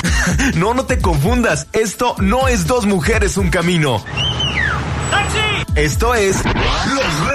No te confundas. Esto no es Dos Mujeres, un Camino. ¡Taxi! Esto es Los